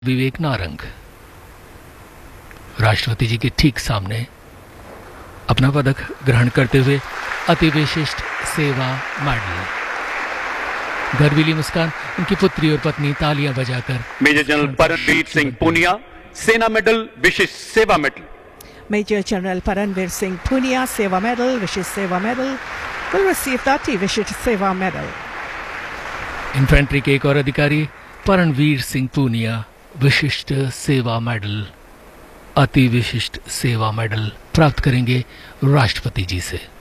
विवेक नारंग राष्ट्रपति जी के ठीक सामने अपना पदक ग्रहण करते हुए अति विशिष्ट सेवा मेडल। गर्वीली मुस्कान उनकी पुत्री और पत्नी तालियां बजाकर। मेजर जनरल परमवीर सिंह पूनिया सेना मेडल विशिष्ट सेवा medal. Major General Paranveer Singh Punia Seva Medal, Vishish Seva Medal, will receive the Ati Vishish Seva Medal. Infantry के एक और अधिकारी परमवीर सिंह पूनिया विशिष्ट सेवा मेडल, अति विशिष्ट सेवा मेडल प्राप्त करेंगे राष्ट्रपति जी से।